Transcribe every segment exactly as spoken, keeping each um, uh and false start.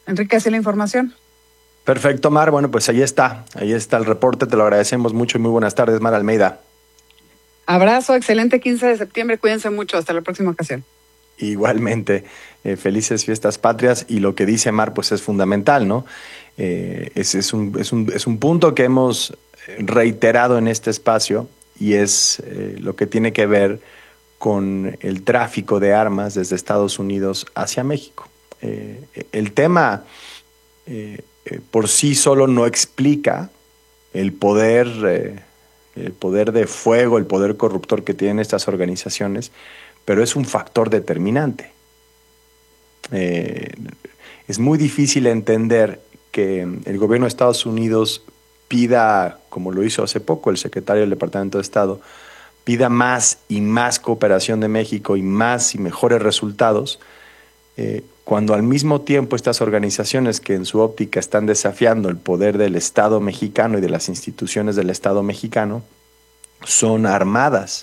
enriquece la información. Perfecto, Mar. Bueno, pues ahí está. Ahí está el reporte. Te lo agradecemos mucho y muy buenas tardes, Mar Almeida. Abrazo, excelente quince de septiembre. Cuídense mucho. Hasta la próxima ocasión. Igualmente, eh, felices fiestas patrias. Y lo que dice Mar, pues es fundamental, ¿no? Eh, es, es, un, es, un, es un punto que hemos reiterado en este espacio y es eh, lo que tiene que ver con el tráfico de armas desde Estados Unidos hacia México. Eh, el tema eh, eh, por sí solo no explica el poder, eh, el poder de fuego, el poder corruptor que tienen estas organizaciones, pero es un factor determinante. Eh, es muy difícil entender que el gobierno de Estados Unidos pida, como lo hizo hace poco el secretario del Departamento de Estado, pida más y más cooperación de México y más y mejores resultados, eh, cuando al mismo tiempo estas organizaciones que en su óptica están desafiando el poder del Estado mexicano y de las instituciones del Estado mexicano son armadas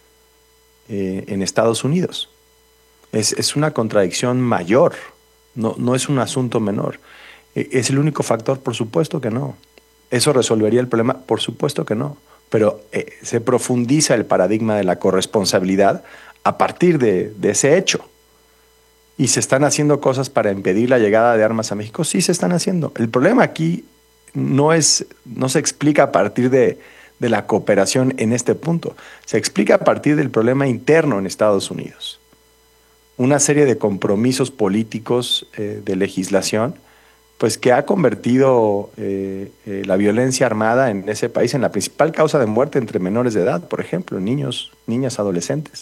eh, en Estados Unidos. Es, es una contradicción mayor, no, no es un asunto menor. Eh, ¿Es el único factor? Por supuesto que no. ¿Eso resolvería el problema? Por supuesto que no. Pero eh, se profundiza el paradigma de la corresponsabilidad a partir de, de ese hecho. ¿Y se están haciendo cosas para impedir la llegada de armas a México? Sí, se están haciendo. El problema aquí no, es, no se explica a partir de, de la cooperación en este punto. Se explica a partir del problema interno en Estados Unidos. Una serie de compromisos políticos eh, de legislación pues que ha convertido eh, eh, la violencia armada en ese país en la principal causa de muerte entre menores de edad, por ejemplo, niños, niñas, adolescentes.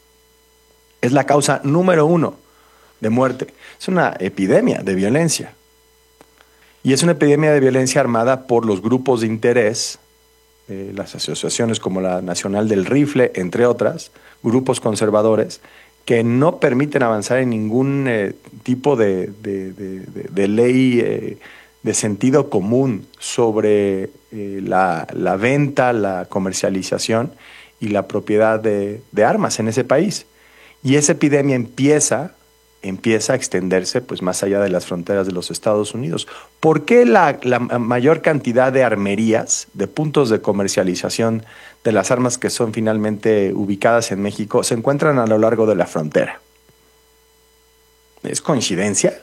Es la causa número uno de muerte. Es una epidemia de violencia. Y es una epidemia de violencia armada por los grupos de interés, eh, las asociaciones como la Nacional del Rifle, entre otras, grupos conservadores, que no permiten avanzar en ningún eh, tipo de, de, de, de, de ley eh, de sentido común sobre eh, la, la venta, la comercialización y la propiedad de, de armas en ese país. Y esa epidemia empieza, empieza a extenderse pues, más allá de las fronteras de los Estados Unidos. ¿Por qué la, la mayor cantidad de armerías, de puntos de comercialización de las armas que son finalmente ubicadas en México, se encuentran a lo largo de la frontera? ¿Es coincidencia?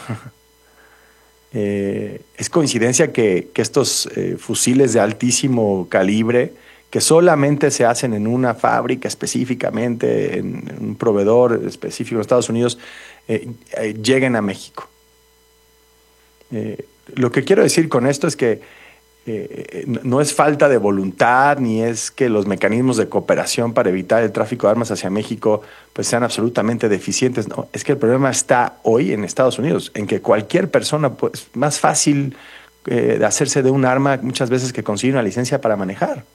eh, ¿Es coincidencia que, que estos eh, fusiles de altísimo calibre, que solamente se hacen en una fábrica específicamente, en, en un proveedor específico en Estados Unidos, eh, eh, lleguen a México? Eh, lo que quiero decir con esto es que Eh, no es falta de voluntad ni es que los mecanismos de cooperación para evitar el tráfico de armas hacia México pues sean absolutamente deficientes. No, es que el problema está hoy en Estados Unidos, en que cualquier persona pues más fácil eh, de hacerse de un arma muchas veces que conseguir una licencia para manejar.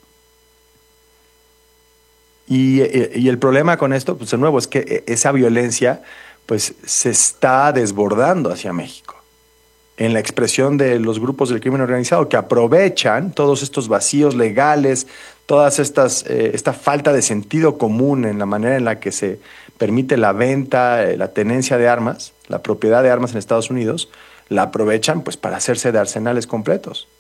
Y, y el problema con esto, pues de nuevo, es que esa violencia pues se está desbordando hacia México en la expresión de los grupos del crimen organizado que aprovechan todos estos vacíos legales, todas estas, eh, esta falta de sentido común en la manera en la que se permite la venta, eh, la tenencia de armas, la propiedad de armas en Estados Unidos, la aprovechan pues para hacerse de arsenales completos.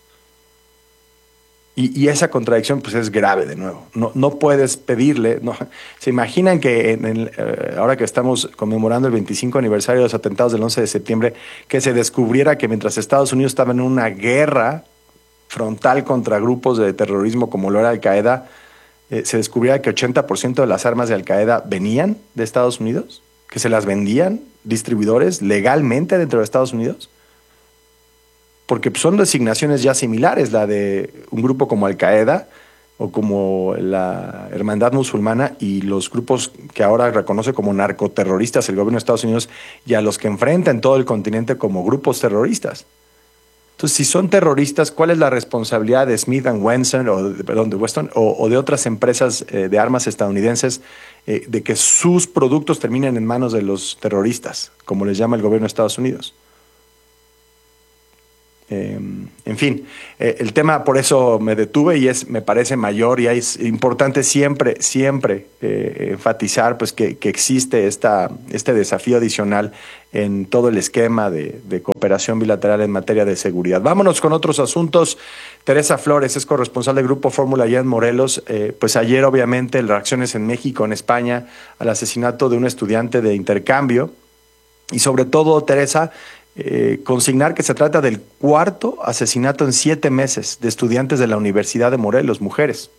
Y, y esa contradicción pues es grave de nuevo. No, no puedes pedirle, no. ¿Se imaginan que en el, eh, ahora que estamos conmemorando el veinticinco aniversario de los atentados del once de septiembre, que se descubriera que mientras Estados Unidos estaba en una guerra frontal contra grupos de terrorismo como lo era Al-Qaeda, eh, se descubriera que ochenta por ciento de las armas de Al-Qaeda venían de Estados Unidos, que se las vendían distribuidores legalmente dentro de Estados Unidos? Porque son designaciones ya similares, la de un grupo como Al-Qaeda o como la Hermandad Musulmana y los grupos que ahora reconoce como narcoterroristas el gobierno de Estados Unidos y a los que enfrenta en todo el continente como grupos terroristas. Entonces, si son terroristas, ¿cuál es la responsabilidad de Smith and Wesson o de, perdón, de Weston o, o de otras empresas eh, de armas estadounidenses eh, de que sus productos terminen en manos de los terroristas, como les llama el gobierno de Estados Unidos? Eh, En fin, eh, el tema por eso me detuve y es, me parece mayor y es importante siempre, siempre eh, enfatizar pues que, que existe esta, este desafío adicional en todo el esquema de, de cooperación bilateral en materia de seguridad. Vámonos con otros asuntos. Teresa Flores es corresponsal del Grupo Fórmula allá en Morelos. Eh, pues ayer obviamente reacciones en México, en España, al asesinato de un estudiante de intercambio y sobre todo, Teresa, Eh, consignar que se trata del cuarto asesinato en siete meses de estudiantes de la Universidad de Morelos, mujeres.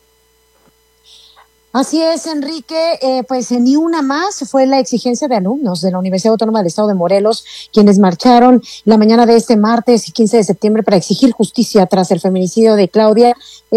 Así es, Enrique, eh, pues ni una más fue la exigencia de alumnos de la Universidad Autónoma del Estado de Morelos, quienes marcharon la mañana de este martes quince de septiembre para exigir justicia tras el feminicidio de Claudia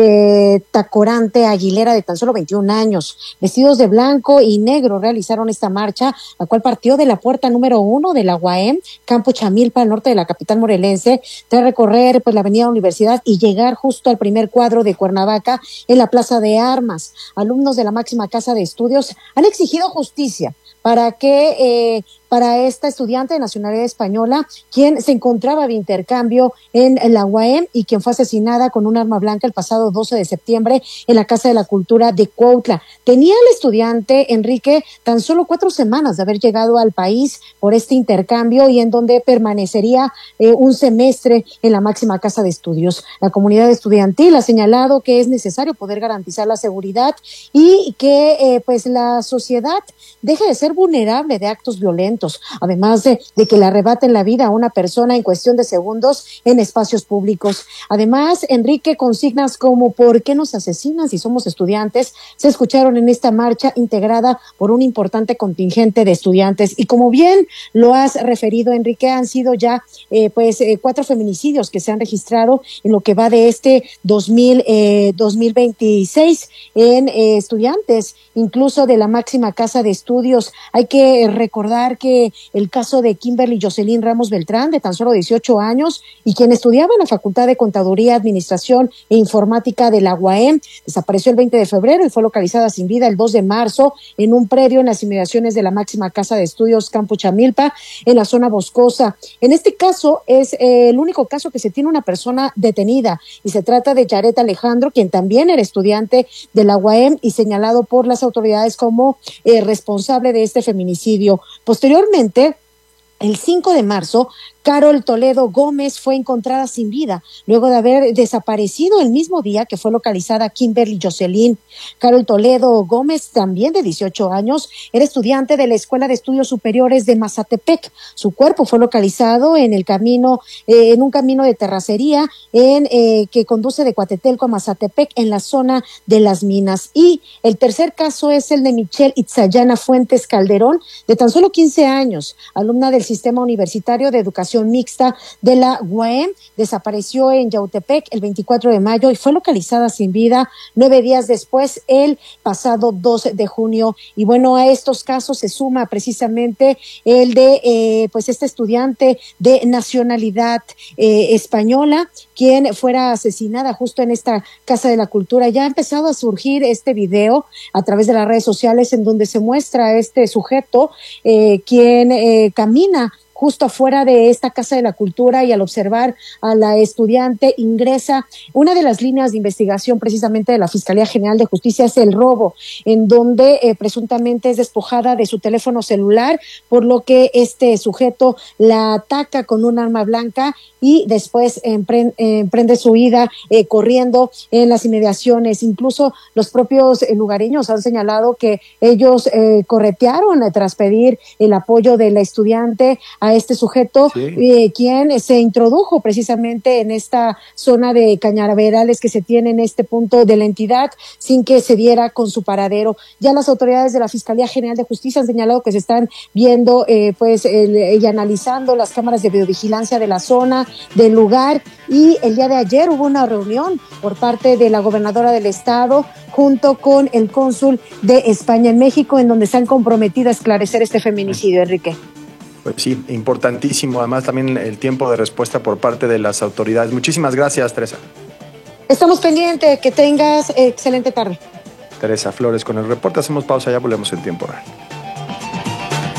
eh, Tacorante Aguilera, de tan solo veintiún años. Vestidos de blanco y negro realizaron esta marcha, la cual partió de la puerta número uno de la U A M, Campo Chamilpa, al norte de la capital morelense, tras recorrer pues la avenida Universidad y llegar justo al primer cuadro de Cuernavaca en la Plaza de Armas. Alumnos de la máxima casa de estudios han exigido justicia para que eh, para esta estudiante de nacionalidad española, quien se encontraba de intercambio en la U A M y quien fue asesinada con un arma blanca el pasado doce de septiembre en la Casa de la Cultura de Cuautla. Tenía el estudiante, Enrique, tan solo cuatro semanas de haber llegado al país por este intercambio y en donde permanecería eh, un semestre en la máxima casa de estudios. La comunidad estudiantil ha señalado que es necesario poder garantizar la seguridad y que eh, pues la sociedad deje de ser vulnerable de actos violentos, además de, de que le arrebaten la vida a una persona en cuestión de segundos en espacios públicos. Además, Enrique, consignas como ¿por qué nos asesinan si somos estudiantes?, se escucharon en esta marcha integrada por un importante contingente de estudiantes. Y como bien lo has referido, Enrique, han sido ya eh, pues eh, cuatro feminicidios que se han registrado en lo que va de este dos mil, eh, dos mil veintiséis en eh, estudiantes, incluso de la máxima casa de estudios. Hay que recordar que el caso de Kimberly Jocelyn Ramos Beltrán, de tan solo dieciocho años, y quien estudiaba en la Facultad de Contaduría, Administración e Informática de la U A M, desapareció el veinte de febrero y fue localizada sin vida el dos de marzo en un predio en las inmediaciones de la máxima casa de estudios Campo Chamilpa, en la zona boscosa. En este caso es eh, el único caso que se tiene una persona detenida y se trata de Yaret Alejandro, quien también era estudiante de la U A M y señalado por las autoridades como eh, responsable de este feminicidio. Posteriormente, el cinco de marzo, Carol Toledo Gómez fue encontrada sin vida, luego de haber desaparecido el mismo día que fue localizada Kimberly Jocelyn. Carol Toledo Gómez, también de dieciocho años, era estudiante de la Escuela de Estudios Superiores de Mazatepec. Su cuerpo fue localizado en el camino, eh, en un camino de terracería en eh, que conduce de Coatetelco a Mazatepec, en la zona de las minas. Y el tercer caso es el de Michelle Itzayana Fuentes Calderón, de tan solo quince años, alumna del Sistema Universitario de Educación Mixta de la U A M, desapareció en Yautepec el veinticuatro de mayo y fue localizada sin vida nueve días después, el pasado dos de junio. Y bueno, a estos casos se suma precisamente el de eh, pues este estudiante de nacionalidad eh, española, quien fuera asesinada justo en esta Casa de la Cultura. Ya ha empezado a surgir este video a través de las redes sociales en donde se muestra a este sujeto eh, quien eh, camina justo afuera de esta Casa de la Cultura, y al observar a la estudiante ingresa una de las líneas de investigación precisamente de la Fiscalía General de Justicia, es el robo, en donde eh, presuntamente es despojada de su teléfono celular, por lo que este sujeto la ataca con un arma blanca y después emprende, emprende su huida eh, corriendo en las inmediaciones. Incluso los propios eh, lugareños han señalado que ellos eh, corretearon eh, tras pedir el apoyo de la estudiante a este sujeto, sí. eh, quien se introdujo precisamente en esta zona de cañaverales que se tiene en este punto de la entidad sin que se diera con su paradero. Ya las autoridades de la Fiscalía General de Justicia han señalado que se están viendo eh, pues el, y analizando las cámaras de videovigilancia de la zona, del lugar, y el día de ayer hubo una reunión por parte de la gobernadora del estado junto con el cónsul de España en México, en donde se han comprometido a esclarecer este feminicidio, Enrique. Pues sí, importantísimo. Además, también el tiempo de respuesta por parte de las autoridades. Muchísimas gracias, Teresa. Estamos pendientes. Que tengas excelente tarde. Teresa Flores con el reporte. Hacemos pausa, ya volvemos en tiempo real.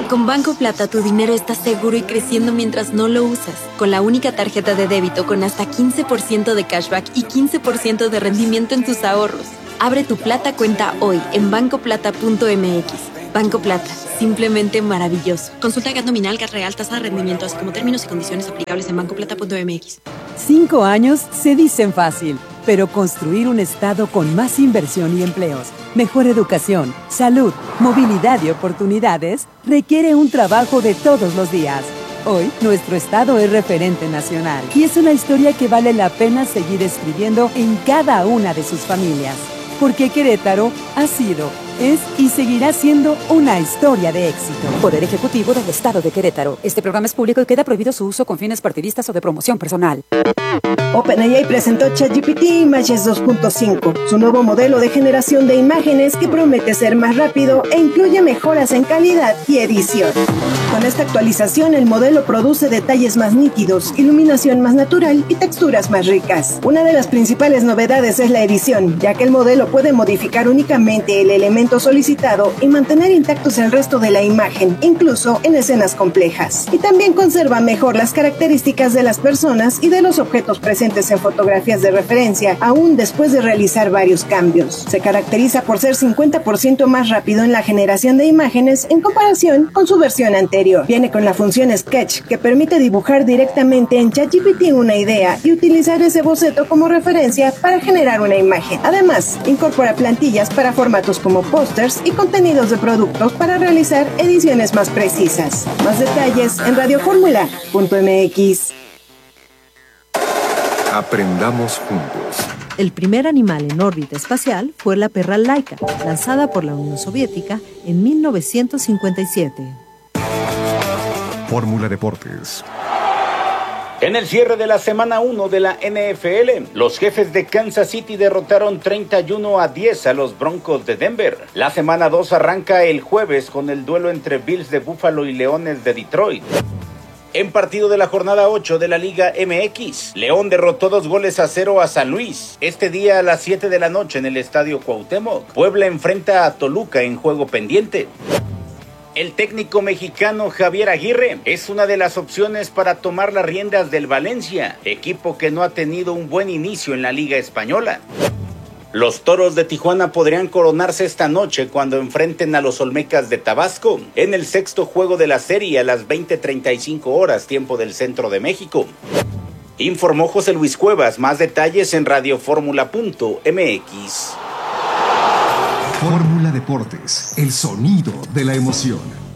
Con Banco Plata tu dinero está seguro y creciendo mientras no lo usas. Con la única tarjeta de débito con hasta quince por ciento de cashback y quince por ciento de rendimiento en tus ahorros. Abre tu Plata cuenta hoy en banco plata punto m x. Banco Plata, simplemente maravilloso. Consulta G A T nominal, G A T real, tasa de rendimiento, así como términos y condiciones aplicables en banco plata punto m x. Cinco años se dicen fácil, pero construir un estado con más inversión y empleos, mejor educación, salud, movilidad y oportunidades requiere un trabajo de todos los días. Hoy, nuestro estado es referente nacional y es una historia que vale la pena seguir escribiendo en cada una de sus familias. Porque Querétaro ha sido, es y seguirá siendo una historia de éxito. Poder Ejecutivo del Estado de Querétaro. Este programa es público y queda prohibido su uso con fines partidistas o de promoción personal. OpenAI presentó ChatGPT Images dos punto cinco, su nuevo modelo de generación de imágenes que promete ser más rápido e incluye mejoras en calidad y edición. Con esta actualización, el modelo produce detalles más nítidos, iluminación más natural y texturas más ricas. Una de las principales novedades es la edición, ya que el modelo puede modificar únicamente el elemento solicitado y mantener intactos el resto de la imagen, incluso en escenas complejas. Y también conserva mejor las características de las personas y de los objetos presentes en fotografías de referencia, aún después de realizar varios cambios. Se caracteriza por ser cincuenta por ciento más rápido en la generación de imágenes en comparación con su versión anterior. Viene con la función Sketch, que permite dibujar directamente en ChatGPT una idea y utilizar ese boceto como referencia para generar una imagen. Además, incorpora plantillas para formatos como pósters y contenidos de productos para realizar ediciones más precisas. Más detalles en radioformula punto m x. Aprendamos juntos. El primer animal en órbita espacial fue la perra Laika, lanzada por la Unión Soviética en mil novecientos cincuenta y siete. Fórmula Deportes. En el cierre de la semana uno de la N F L, los Jefes de Kansas City derrotaron treinta y uno a diez a los Broncos de Denver. La semana dos arranca el jueves con el duelo entre Bills de Buffalo y Leones de Detroit. En partido de la jornada ocho de la Liga M X, León derrotó dos goles a cero a San Luis. Este día a las siete de la noche en el Estadio Cuauhtémoc, Puebla enfrenta a Toluca en juego pendiente. El técnico mexicano Javier Aguirre es una de las opciones para tomar las riendas del Valencia, equipo que no ha tenido un buen inicio en la Liga Española. Los Toros de Tijuana podrían coronarse esta noche cuando enfrenten a los Olmecas de Tabasco en el sexto juego de la serie a las veinte treinta y cinco horas, tiempo del centro de México. Informó José Luis Cuevas. Más detalles en radioformula punto m x. Fórmula Deportes, el sonido de la emoción.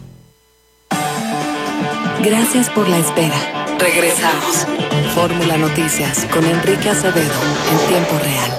Gracias por la espera. Regresamos. Fórmula Noticias con Enrique Acevedo en tiempo real.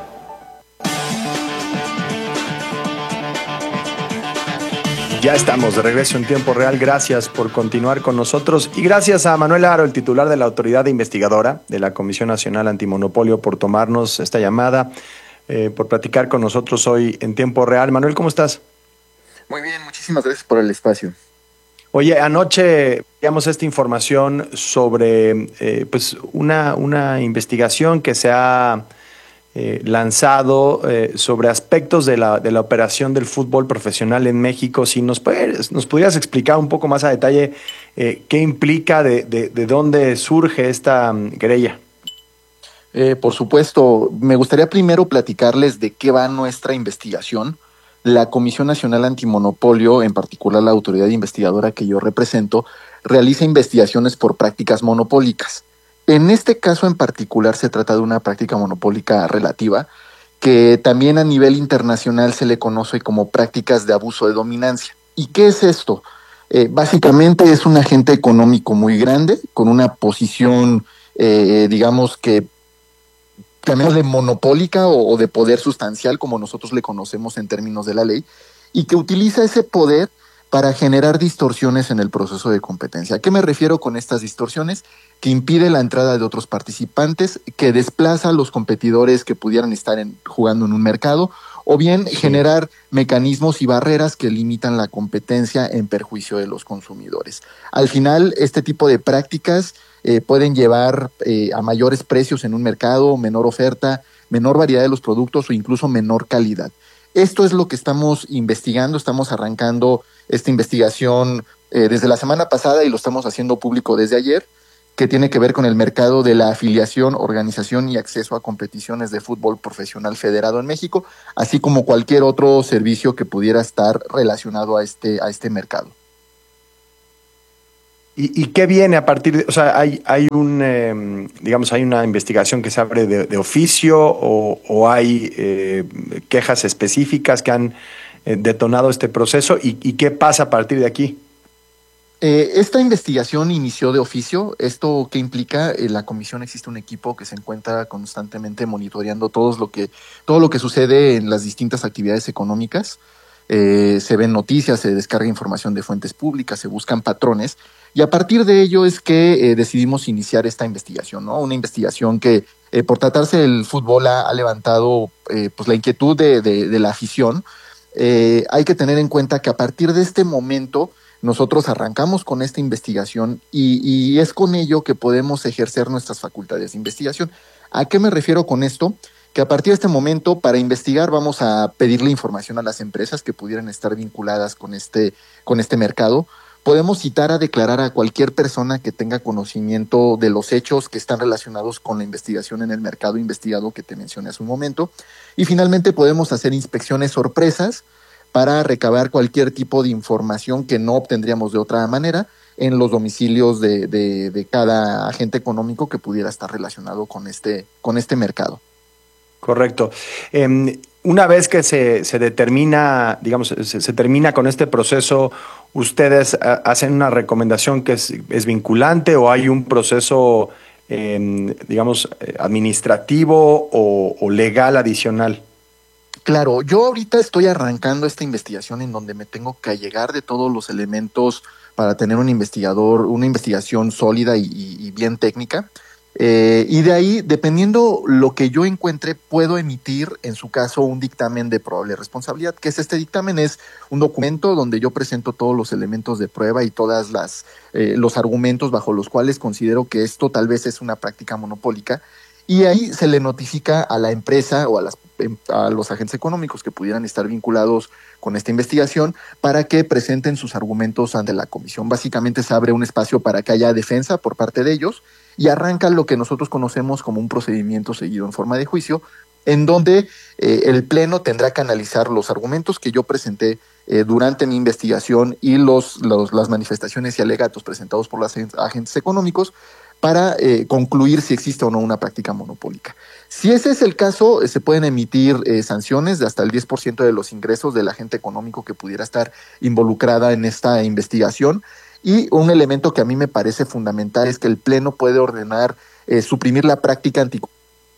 Ya estamos de regreso en tiempo real. Gracias por continuar con nosotros y gracias a Manuel Aro, el titular de la Autoridad Investigadora de la Comisión Nacional Antimonopolio, por tomarnos esta llamada, eh, por platicar con nosotros hoy en tiempo real. Manuel, ¿cómo estás? Muy bien, muchísimas gracias por el espacio. Oye, anoche veíamos esta información sobre eh, pues una, una investigación que se ha Eh, lanzado eh, sobre aspectos de la, de la operación del fútbol profesional en México. Si nos, puedes, nos pudieras explicar un poco más a detalle eh, qué implica, de, de, de dónde surge esta um, querella. Eh, por supuesto, me gustaría primero platicarles de qué va nuestra investigación. La Comisión Nacional Antimonopolio, en particular la autoridad investigadora que yo represento, realiza investigaciones por prácticas monopólicas. En este caso en particular se trata de una práctica monopólica relativa que también a nivel internacional se le conoce como prácticas de abuso de dominancia. ¿Y qué es esto? Eh, básicamente es un agente económico muy grande con una posición, eh, digamos que llamémosle monopólica o, o de poder sustancial, como nosotros le conocemos en términos de la ley, y que utiliza ese poder para generar distorsiones en el proceso de competencia. ¿A qué me refiero con estas distorsiones? Que impide la entrada de otros participantes, que desplaza a los competidores que pudieran estar en, jugando en un mercado, o bien sí. generar mecanismos y barreras que limitan la competencia en perjuicio de los consumidores. Al final, este tipo de prácticas eh, pueden llevar eh, a mayores precios en un mercado, menor oferta, menor variedad de los productos o incluso menor calidad. Esto es lo que estamos investigando, estamos arrancando esta investigación eh, desde la semana pasada y lo estamos haciendo público desde ayer, que tiene que ver con el mercado de la afiliación, organización y acceso a competiciones de fútbol profesional federado en México, así como cualquier otro servicio que pudiera estar relacionado a este, a este mercado. ¿Y, y qué viene a partir de, o sea, hay, hay un, eh, digamos, hay una investigación que se abre de, de oficio o, o hay eh, quejas específicas que han eh, detonado este proceso y, y qué pasa a partir de aquí? Eh, esta investigación inició de oficio. ¿Esto qué implica? En la comisión existe un equipo que se encuentra constantemente monitoreando todo lo que, todo lo que sucede en las distintas actividades económicas. Eh, se ven noticias, se descarga información de fuentes públicas, se buscan patrones, y a partir de ello es que eh, decidimos iniciar esta investigación, ¿no? Una investigación que eh, por tratarse del fútbol ha, ha levantado eh, pues la inquietud de, de, de la afición. Eh, hay que tener en cuenta que a partir de este momento nosotros arrancamos con esta investigación y, y es con ello que podemos ejercer nuestras facultades de investigación. ¿A qué me refiero con esto? Que a partir de este momento, para investigar, vamos a pedirle información a las empresas que pudieran estar vinculadas con este, con este mercado. Podemos citar a declarar a cualquier persona que tenga conocimiento de los hechos que están relacionados con la investigación en el mercado investigado que te mencioné hace un momento. Y finalmente podemos hacer inspecciones sorpresas para recabar cualquier tipo de información que no obtendríamos de otra manera en los domicilios de, de, de cada agente económico que pudiera estar relacionado con este, con este mercado. Correcto. Eh, una vez que se, se determina, digamos, se, se termina con este proceso, ¿ustedes a, hacen una recomendación que es, es vinculante o hay un proceso, eh, digamos, administrativo o, o legal adicional? Claro, yo ahorita estoy arrancando esta investigación en donde me tengo que allegar de todos los elementos para tener un investigador, una investigación sólida y, y, y bien técnica. Eh, y de ahí, dependiendo lo que yo encuentre, puedo emitir, en su caso, un dictamen de probable responsabilidad. ¿Qué es este dictamen? Es un documento donde yo presento todos los elementos de prueba y todas las eh, los argumentos bajo los cuales considero que esto tal vez es una práctica monopólica. Y ahí se le notifica a la empresa o a, las, a los agentes económicos que pudieran estar vinculados con esta investigación para que presenten sus argumentos ante la comisión. Básicamente se abre un espacio para que haya defensa por parte de ellos y arranca lo que nosotros conocemos como un procedimiento seguido en forma de juicio, en donde eh, el Pleno tendrá que analizar los argumentos que yo presenté eh, durante mi investigación y los, los, las manifestaciones y alegatos presentados por los agentes económicos para eh, concluir si existe o no una práctica monopólica. Si ese es el caso, eh, se pueden emitir eh, sanciones de hasta el diez por ciento de los ingresos del agente económico que pudiera estar involucrada en esta investigación. Y un elemento que a mí me parece fundamental es que el Pleno puede ordenar eh, suprimir la práctica anticorrupción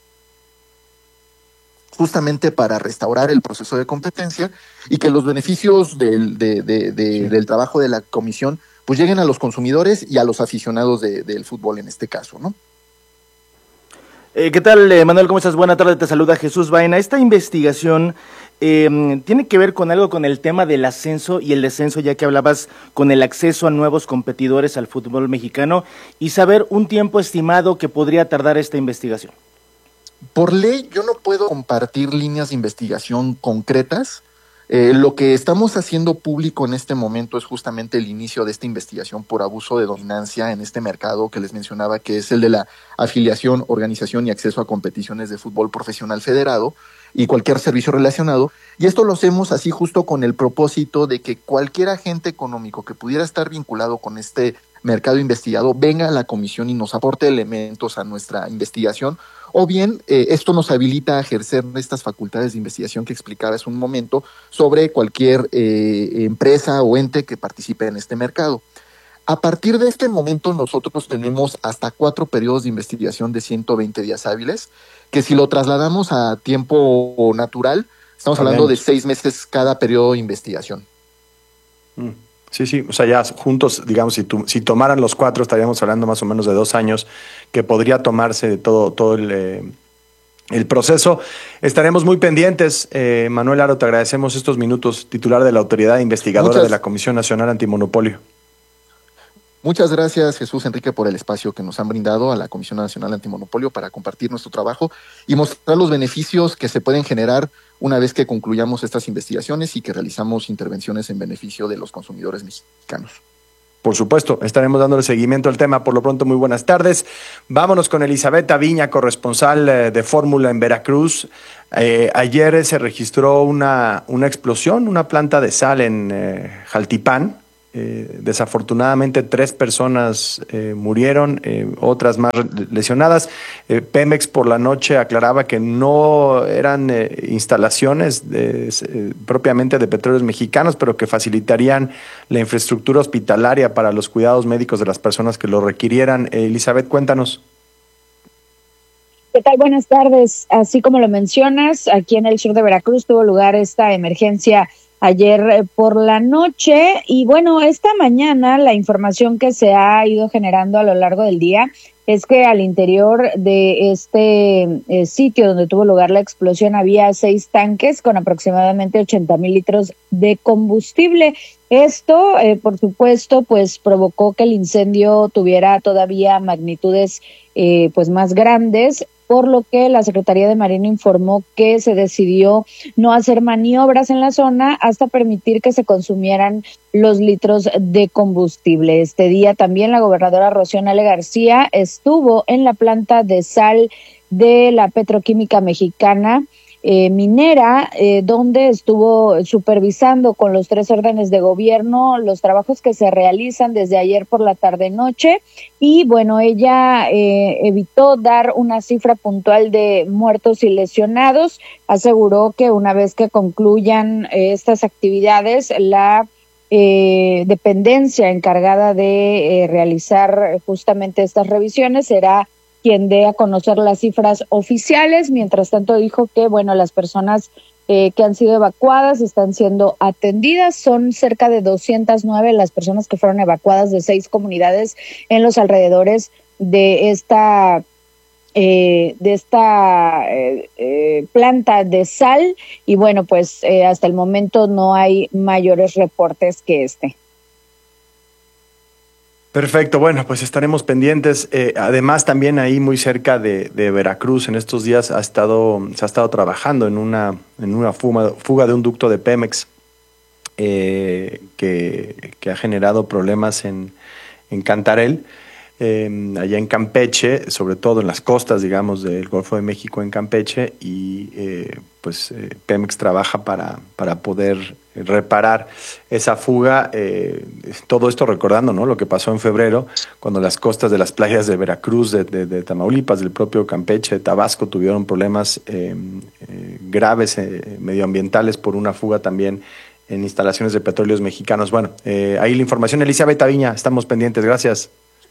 justamente para restaurar el proceso de competencia y que los beneficios del, de, de, de, sí. del trabajo de la comisión pues lleguen a los consumidores y a los aficionados de, del fútbol en este caso, ¿no? Eh, ¿Qué tal, eh, Manuel? ¿Cómo estás? Buena tarde, te saluda Jesús Baena. Esta investigación eh, tiene que ver con algo con el tema del ascenso y el descenso, ya que hablabas con el acceso a nuevos competidores al fútbol mexicano y saber un tiempo estimado que podría tardar esta investigación. Por ley, yo no puedo compartir líneas de investigación concretas. Eh, lo que estamos haciendo público en este momento es justamente el inicio de esta investigación por abuso de dominancia en este mercado que les mencionaba, que es el de la afiliación, organización y acceso a competiciones de fútbol profesional federado y cualquier servicio relacionado. Y esto lo hacemos así justo con el propósito de que cualquier agente económico que pudiera estar vinculado con este mercado investigado venga a la comisión y nos aporte elementos a nuestra investigación, o bien eh, esto nos habilita a ejercer estas facultades de investigación que explicaba hace un momento sobre cualquier eh, empresa o ente que participe en este mercado. A partir de este momento nosotros tenemos hasta cuatro periodos de investigación de ciento veinte días hábiles, que si lo trasladamos a tiempo natural, estamos hablando de seis meses cada periodo de investigación. Mm. Sí, sí, o sea, ya juntos, digamos, si, tu, si tomaran los cuatro, estaríamos hablando más o menos de dos años que podría tomarse de todo, todo el, eh, el proceso. Estaremos muy pendientes. Eh, Manuel Aro, te agradecemos estos minutos, titular de la Autoridad Investigadora Muchas. de la Comisión Nacional Antimonopolio. Muchas gracias, Jesús Enrique, por el espacio que nos han brindado a la Comisión Nacional Antimonopolio para compartir nuestro trabajo y mostrar los beneficios que se pueden generar una vez que concluyamos estas investigaciones y que realizamos intervenciones en beneficio de los consumidores mexicanos. Por supuesto, estaremos dándole seguimiento al tema. Por lo pronto, muy buenas tardes. Vámonos con Elizabeth Aviña, corresponsal eh, de Fórmula en Veracruz. Eh, ayer se registró una, una explosión, una planta de sal en eh, Jaltipán. Eh, desafortunadamente tres personas eh, murieron, eh, otras más lesionadas. Eh, Pemex por la noche aclaraba que no eran eh, instalaciones de, eh, propiamente de Petróleos Mexicanos, pero que facilitarían la infraestructura hospitalaria para los cuidados médicos de las personas que lo requirieran. Eh, Elizabeth, cuéntanos. ¿Qué tal? Buenas tardes. Así como lo mencionas, aquí en el sur de Veracruz tuvo lugar esta emergencia ayer por la noche y bueno, esta mañana la información que se ha ido generando a lo largo del día es que al interior de este eh, sitio donde tuvo lugar la explosión había seis tanques con aproximadamente ochenta mil litros de combustible. Esto, eh, por supuesto, pues provocó que el incendio tuviera todavía magnitudes eh, pues más grandes, por lo que la Secretaría de Marina informó que se decidió no hacer maniobras en la zona hasta permitir que se consumieran los litros de combustible. Este día también la gobernadora Rocío Nale García estuvo en la planta de sal de la petroquímica mexicana eh, minera, eh, donde estuvo supervisando con los tres órdenes de gobierno los trabajos que se realizan desde ayer por la tarde-noche. Y bueno, ella eh, evitó dar una cifra puntual de muertos y lesionados. Aseguró que una vez que concluyan eh, estas actividades, la eh, dependencia encargada de eh, realizar justamente estas revisiones será quien dé a conocer las cifras oficiales. Mientras tanto, dijo que, bueno, las personas eh, que han sido evacuadas están siendo atendidas. Son cerca de doscientas nueve las personas que fueron evacuadas de seis comunidades en los alrededores de esta eh, de esta eh, eh, planta de sal. Y bueno, pues eh, hasta el momento no hay mayores reportes que este. Perfecto, bueno, pues estaremos pendientes. Eh, además, también ahí muy cerca de, de Veracruz, en estos días ha estado, se ha estado trabajando en una, en una fuga, fuga de un ducto de Pemex eh, que, que ha generado problemas en, en Cantarell, eh, allá en Campeche, sobre todo en las costas, digamos, del Golfo de México en Campeche, y eh, pues eh, Pemex trabaja para, para poder reparar esa fuga. Eh, todo esto recordando, ¿no?, lo que pasó en febrero, cuando las costas de las playas de Veracruz, de, de, de Tamaulipas, del propio Campeche, de Tabasco, tuvieron problemas eh, eh, graves eh, medioambientales por una fuga también en instalaciones de Petróleos Mexicanos. Bueno, eh, ahí la información. Elizabeth Aviña, estamos pendientes. Gracias.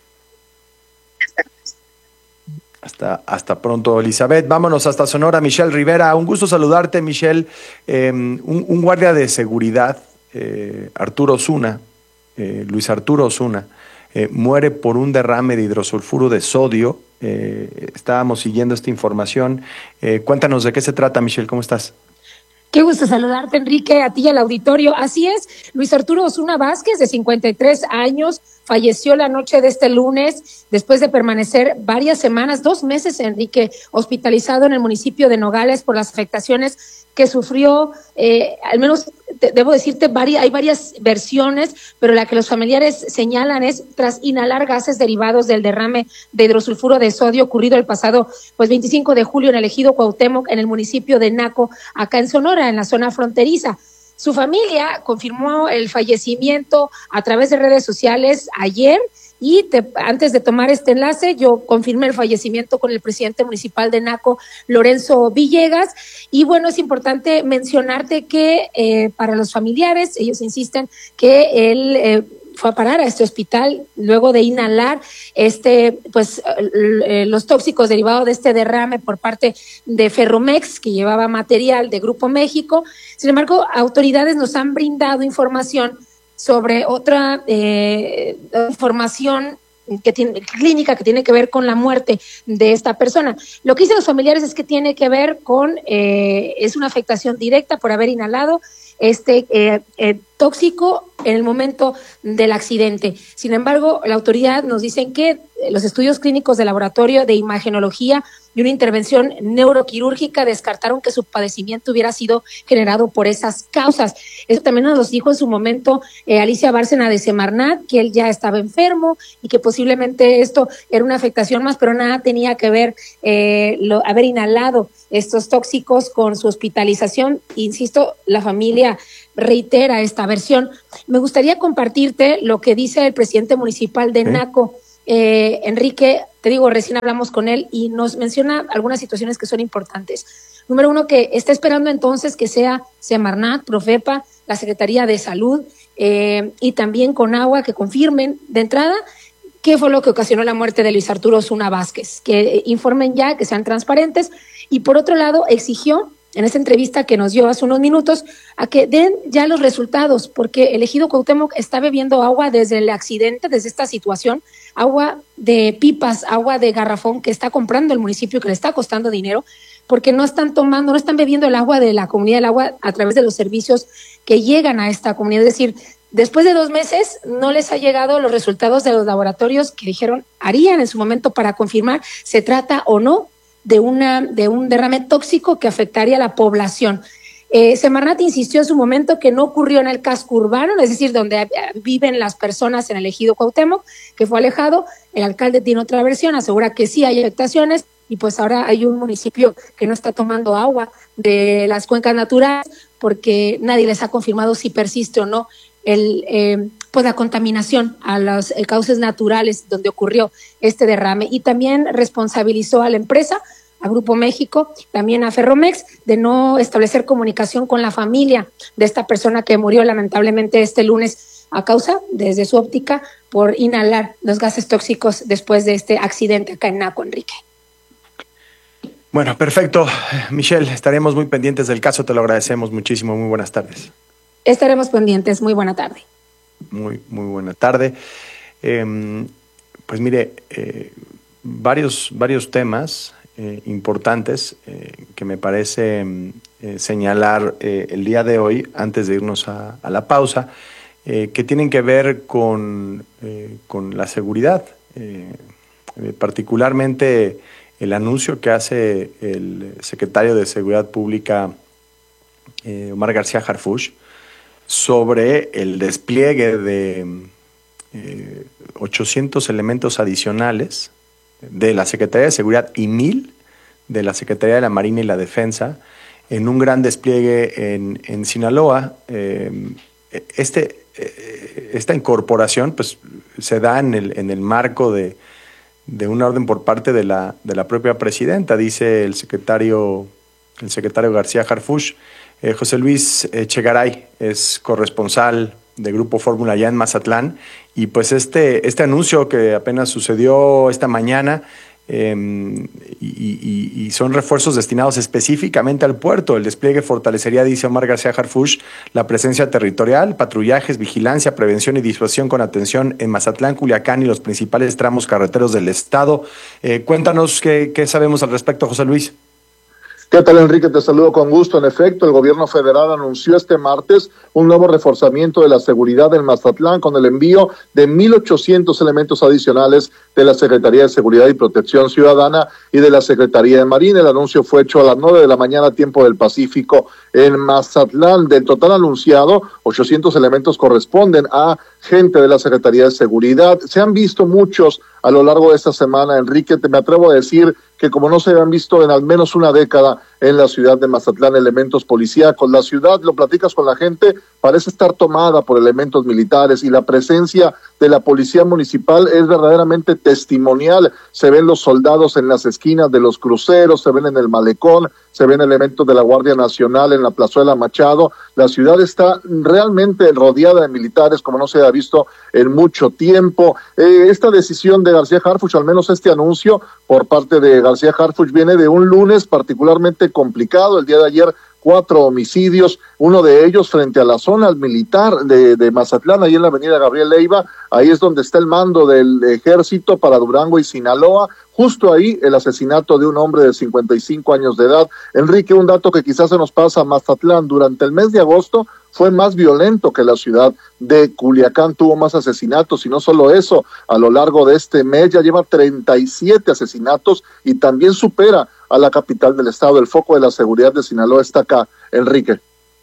Hasta, hasta pronto, Elizabeth. Vámonos hasta Sonora. Michelle Rivera, un gusto saludarte, Michelle. Eh, un, un guardia de seguridad, eh, Arturo Osuna, eh, Luis Arturo Osuna, eh, muere por un derrame de hidrosulfuro de sodio. Eh, estábamos siguiendo esta información. Eh, cuéntanos de qué se trata, Michelle. ¿Cómo estás? Qué gusto saludarte, Enrique, a ti y al auditorio. Así es, Luis Arturo Osuna Vázquez, de cincuenta y tres años, falleció la noche de este lunes después de permanecer varias semanas, dos meses, Enrique, hospitalizado en el municipio de Nogales por las afectaciones que sufrió. Eh, al menos te, debo decirte, varias, hay varias versiones, pero la que los familiares señalan es tras inhalar gases derivados del derrame de hidrosulfuro de sodio ocurrido el pasado pues veinticinco de julio en el ejido Cuauhtémoc, en el municipio de Naco, acá en Sonora, en la zona fronteriza. Su familia confirmó el fallecimiento a través de redes sociales ayer, y te, antes de tomar este enlace yo confirmé el fallecimiento con el presidente municipal de Naco, Lorenzo Villegas. Y bueno, es importante mencionarte que eh, para los familiares, ellos insisten que él eh, fue a parar a este hospital luego de inhalar este pues eh, los tóxicos derivados de este derrame por parte de Ferromex, que llevaba material de Grupo México. Sin embargo, autoridades nos han brindado información sobre otra eh, información que tiene, clínica que tiene que ver con la muerte de esta persona. Lo que dicen los familiares es que tiene que ver con, eh, es una afectación directa por haber inhalado este eh, eh, tóxico en el momento del accidente. Sin embargo, la autoridad nos dice que los estudios clínicos del laboratorio de imagenología y una intervención neuroquirúrgica descartaron que su padecimiento hubiera sido generado por esas causas. Eso también nos lo dijo en su momento eh, Alicia Bárcena de Semarnat, que él ya estaba enfermo y que posiblemente esto era una afectación más, pero nada tenía que ver eh, lo, haber inhalado estos tóxicos con su hospitalización. Insisto, la familia reitera esta versión. Me gustaría compartirte lo que dice el presidente municipal de ¿Eh? Naco, eh, Enrique. Te digo, recién hablamos con él y nos menciona algunas situaciones que son importantes. Número uno, que está esperando entonces que sea Semarnat, Profepa, la Secretaría de Salud eh, y también Conagua que confirmen de entrada qué fue lo que ocasionó la muerte de Luis Arturo Osuna Vázquez, que informen ya, que sean transparentes. Y por otro lado, exigió en esta entrevista que nos dio hace unos minutos a que den ya los resultados, porque el ejido Cuauhtémoc está bebiendo agua desde el accidente, desde esta situación, agua de pipas, agua de garrafón que está comprando el municipio, que le está costando dinero, porque no están tomando, no están bebiendo el agua de la comunidad del agua a través de los servicios que llegan a esta comunidad. Es decir, después de dos meses no les ha llegado los resultados de los laboratorios que dijeron harían en su momento para confirmar se trata o no de una de un derrame tóxico que afectaría a la población. Eh, Semarnat insistió en su momento que no ocurrió en el casco urbano, es decir, donde viven las personas en el ejido Cuauhtémoc, que fue alejado. El alcalde tiene otra versión, asegura que sí hay afectaciones y pues ahora hay un municipio que no está tomando agua de las cuencas naturales porque nadie les ha confirmado si persiste o no el eh, pues la contaminación a los eh, cauces naturales donde ocurrió este derrame, y también responsabilizó a la empresa, a Grupo México, también a Ferromex, de no establecer comunicación con la familia de esta persona que murió lamentablemente este lunes a causa, desde su óptica, por inhalar los gases tóxicos después de este accidente acá en Naco, Enrique. Bueno, perfecto. Michelle, estaremos muy pendientes del caso, te lo agradecemos muchísimo. Muy buenas tardes. Estaremos pendientes. Muy buena tarde. Muy, muy buena tarde. Eh, pues mire, eh, varios, varios temas eh, importantes eh, que me parece eh, señalar eh, el día de hoy, antes de irnos a, a la pausa, eh, que tienen que ver con, eh, con la seguridad, eh, eh, particularmente el anuncio que hace el secretario de Seguridad Pública, eh, Omar García Harfuch, sobre el despliegue de eh, ochocientos elementos adicionales de la Secretaría de Seguridad y mil de la Secretaría de la Marina y la Defensa en un gran despliegue en, en Sinaloa. Eh, este, eh, esta incorporación pues, se da en el, en el marco de, de una orden por parte de la, de la propia presidenta, dice el secretario, el secretario García Harfuch. Eh, José Luis Echegaray es corresponsal de Grupo Fórmula allá en Mazatlán, y pues este, este anuncio que apenas sucedió esta mañana eh, y, y, y son refuerzos destinados específicamente al puerto. El despliegue fortalecería, dice Omar García Harfuch, la presencia territorial, patrullajes, vigilancia, prevención y disuasión con atención en Mazatlán, Culiacán y los principales tramos carreteros del estado. Eh, cuéntanos qué, qué sabemos al respecto, José Luis. ¿Qué tal, Enrique? Te saludo con gusto. En efecto, el gobierno federal anunció este martes un nuevo reforzamiento de la seguridad en Mazatlán con el envío de mil ochocientos elementos adicionales de la Secretaría de Seguridad y Protección Ciudadana y de la Secretaría de Marina. El anuncio fue hecho a las nueve de la mañana, tiempo del Pacífico, en Mazatlán. Del total anunciado, ochocientos elementos corresponden a gente de la Secretaría de Seguridad. Se han visto muchos a lo largo de esta semana, Enrique. Te me atrevo a decir que como no se habían visto en al menos una década en la ciudad de Mazatlán elementos policíacos. La ciudad, lo platicas con la gente, parece estar tomada por elementos militares, y la presencia de la policía municipal es verdaderamente testimonial. Se ven los soldados en las esquinas de los cruceros, se ven en el malecón, se ven elementos de la Guardia Nacional en la Plazuela Machado. La ciudad está realmente rodeada de militares como no se ha visto en mucho tiempo. Eh, esta decisión de García Harfuch, al menos este anuncio por parte de García Harfuch, viene de un lunes particularmente complicado. El día de ayer, cuatro homicidios, uno de ellos frente a la zona militar de, de Mazatlán, ahí en la avenida Gabriel Leiva. Ahí es donde está el mando del ejército para Durango y Sinaloa. Justo ahí el asesinato de un hombre de cincuenta y cinco años de edad. Enrique, un dato que quizás se nos pasa: Mazatlán durante el mes de agosto fue más violento que la ciudad de Culiacán, tuvo más asesinatos y no solo eso, a lo largo de este mes ya lleva treinta y siete asesinatos y también supera a la capital del estado. El foco de la seguridad de Sinaloa está acá, Enrique.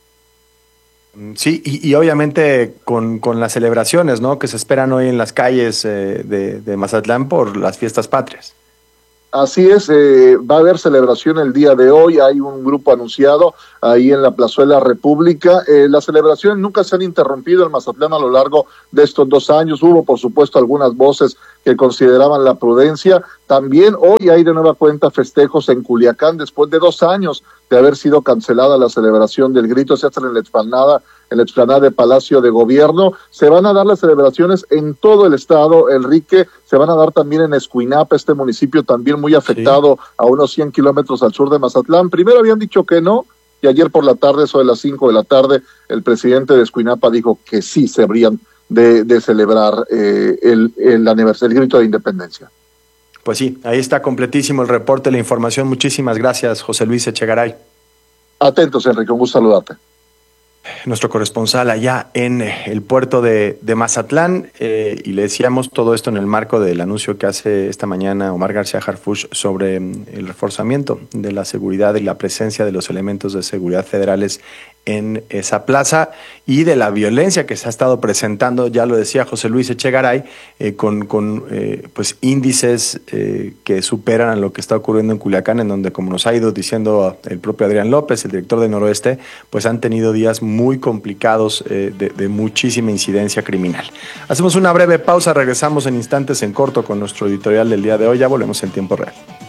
Sí, y, y obviamente con, con las celebraciones, ¿no?, que se esperan hoy en las calles eh, de, de Mazatlán por las fiestas patrias. Así es, eh, va a haber celebración el día de hoy, hay un grupo anunciado ahí en la Plazuela República. Eh, las celebraciones nunca se han interrumpido en Mazatlán a lo largo de estos dos años. Hubo, por supuesto, algunas voces que consideraban la prudencia. También hoy hay de nueva cuenta festejos en Culiacán después de dos años de haber sido cancelada la celebración del grito. Se hace en la explanada, en la explanada de Palacio de Gobierno. Se van a dar las celebraciones en todo el estado, Enrique. Se van a dar también en Escuinapa, este municipio también muy afectado, sí, a unos cien kilómetros al sur de Mazatlán. Primero habían dicho que no, y ayer por la tarde, eso de las cinco de la tarde, el presidente de Escuinapa dijo que sí se habrían de, de celebrar eh, el, el aniversario, el grito de independencia. Pues sí, ahí está completísimo el reporte, la información. Muchísimas gracias, José Luis Echegaray. Atentos, Enrique, un gusto saludarte. Nuestro corresponsal allá en el puerto de, de Mazatlán, eh, y le decíamos todo esto en el marco del anuncio que hace esta mañana Omar García Harfuch sobre el reforzamiento de la seguridad y la presencia de los elementos de seguridad federales en esa plaza y de la violencia que se ha estado presentando, ya lo decía José Luis Echegaray, eh, con, con eh, pues índices eh, que superan a lo que está ocurriendo en Culiacán, en donde, como nos ha ido diciendo el propio Adrián López, el director de Noroeste, pues han tenido días muy complicados eh, de, de muchísima incidencia criminal. Hacemos una breve pausa, regresamos en instantes en corto con nuestro editorial del día de hoy, ya volvemos en tiempo real.